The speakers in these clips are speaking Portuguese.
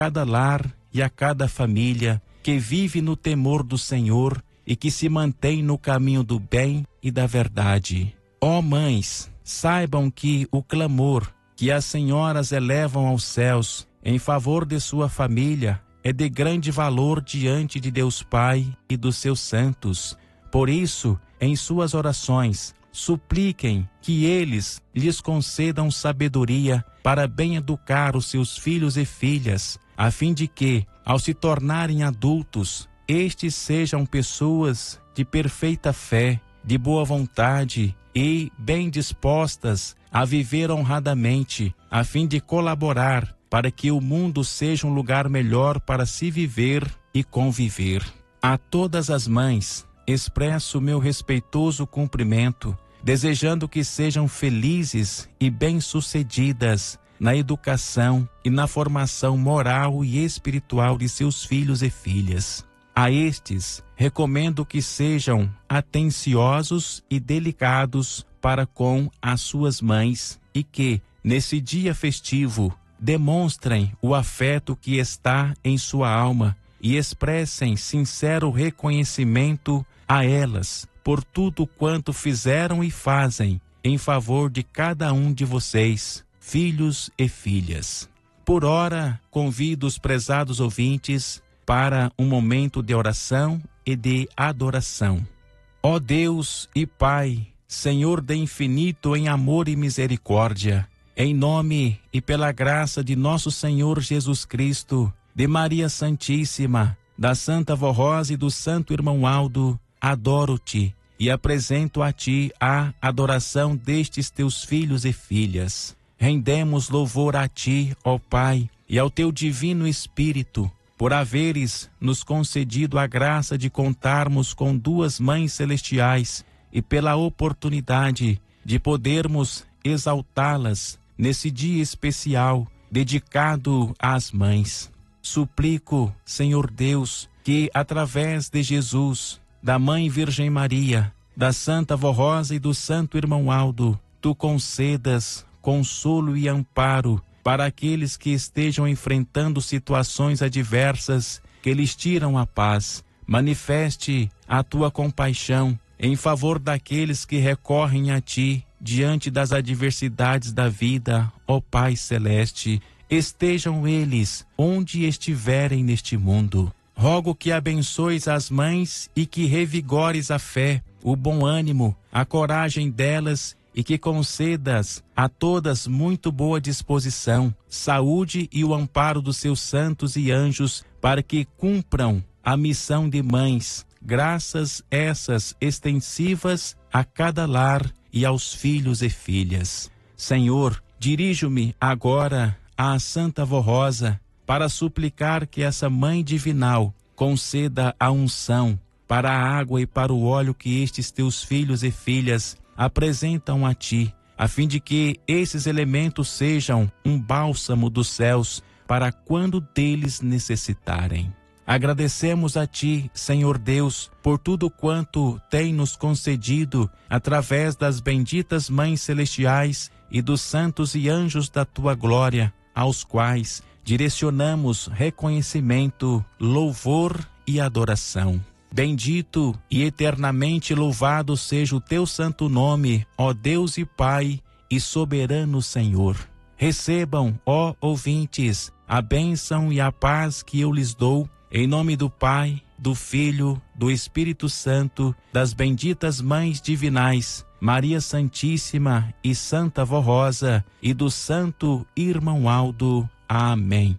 cada lar e a cada família que vive no temor do Senhor e que se mantém no caminho do bem e da verdade. Ó mães, saibam que o clamor que as senhoras elevam aos céus em favor de sua família é de grande valor diante de Deus Pai e dos seus santos. Por isso, em suas orações, supliquem que eles lhes concedam sabedoria para bem educar os seus filhos e filhas, a fim de que, ao se tornarem adultos, estes sejam pessoas de perfeita fé, de boa vontade e bem dispostas a viver honradamente, a fim de colaborar para que o mundo seja um lugar melhor para se viver e conviver. A todas as mães, expresso meu respeitoso cumprimento, desejando que sejam felizes e bem-sucedidas na educação e na formação moral e espiritual de seus filhos e filhas. A estes, recomendo que sejam atenciosos e delicados para com as suas mães e que, nesse dia festivo, demonstrem o afeto que está em sua alma e expressem sincero reconhecimento a elas por tudo quanto fizeram e fazem em favor de cada um de vocês, filhos e filhas. Por ora, convido os prezados ouvintes para um momento de oração e de adoração. Ó Deus e Pai, Senhor de infinito em amor e misericórdia, em nome e pela graça de nosso Senhor Jesus Cristo, de Maria Santíssima, da Santa Vó Rosa e do Santo Irmão Aldo, adoro-te e apresento a ti a adoração destes teus filhos e filhas. Rendemos louvor a ti, ó Pai, e ao teu divino Espírito, por haveres nos concedido a graça de contarmos com duas mães celestiais e pela oportunidade de podermos exaltá-las nesse dia especial dedicado às mães. Suplico, Senhor Deus, que através de Jesus, da Mãe Virgem Maria, da Santa Vó Rosa e do Santo Irmão Aldo, tu concedas consolo e amparo para aqueles que estejam enfrentando situações adversas que lhes tiram a paz. Manifeste a tua compaixão em favor daqueles que recorrem a ti diante das adversidades da vida, ó Pai Celeste. Estejam eles onde estiverem neste mundo. Rogo que abençoes as mães e que revigores a fé, o bom ânimo, a coragem delas e que concedas a todas muito boa disposição, saúde e o amparo dos seus santos e anjos para que cumpram a missão de mães, graças essas extensivas a cada lar e aos filhos e filhas. Senhor, dirijo-me agora à Santa Vó Rosa para suplicar que essa Mãe Divinal conceda a unção para a água e para o óleo que estes teus filhos e filhas apresentam a ti, a fim de que esses elementos sejam um bálsamo dos céus para quando deles necessitarem. Agradecemos a ti, Senhor Deus, por tudo quanto tem nos concedido através das benditas Mães Celestiais e dos santos e anjos da tua glória, aos quais direcionamos reconhecimento, louvor e adoração. Bendito e eternamente louvado seja o teu santo nome, ó Deus e Pai e soberano Senhor. Recebam, ó ouvintes, a bênção e a paz que eu lhes dou, em nome do Pai, do Filho, do Espírito Santo, das benditas Mães Divinais, Maria Santíssima e Santa Vó Rosa, e do Santo Irmão Aldo. Amém.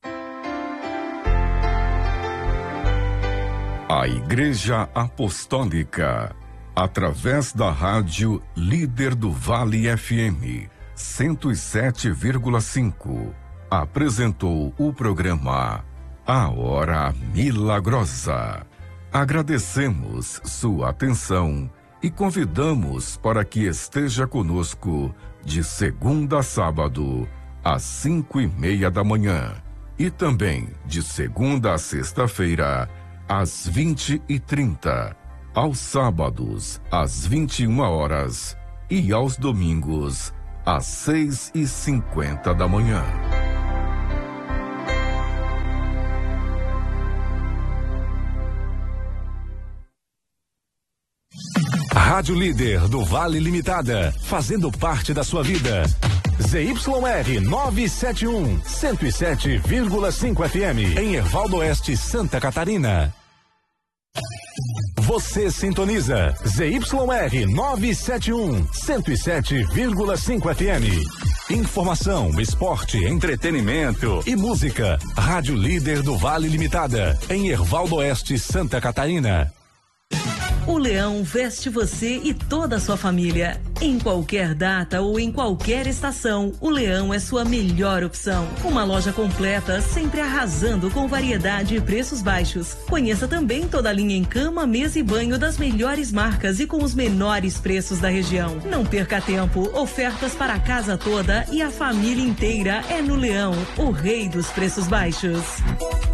A Igreja Apostólica, através da rádio Líder do Vale FM 107,5, apresentou o programa A Hora Milagrosa. Agradecemos sua atenção e convidamos para que esteja conosco de segunda a sábado, às 5:30 da manhã, e também de segunda a sexta-feira, às 20h30, aos sábados, às 21h e aos domingos, às 6:50 da manhã. Rádio Líder do Vale Limitada, fazendo parte da sua vida. ZYR 971, 107,5 FM, em Hervaldo Oeste, Santa Catarina. Você sintoniza ZYR 971, 107,5 FM. Informação, esporte, entretenimento e música. Rádio Líder do Vale Limitada, em Hervaldo Oeste, Santa Catarina. O Leão veste você e toda a sua família. Em qualquer data ou em qualquer estação, o Leão é sua melhor opção. Uma loja completa, sempre arrasando com variedade e preços baixos. Conheça também toda a linha em cama, mesa e banho das melhores marcas e com os menores preços da região. Não perca tempo, ofertas para a casa toda e a família inteira é no Leão, o rei dos preços baixos.